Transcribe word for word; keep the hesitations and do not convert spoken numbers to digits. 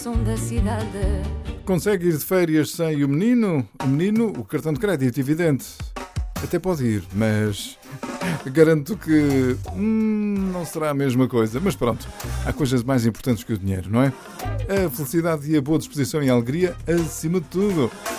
som da cidade. Consegue ir de férias sem o menino? O menino, o cartão de crédito, evidente. Até pode ir, mas garanto que hum, não será a mesma coisa. Mas pronto, há coisas mais importantes que o dinheiro, não é? A felicidade e a boa disposição e a alegria acima de tudo.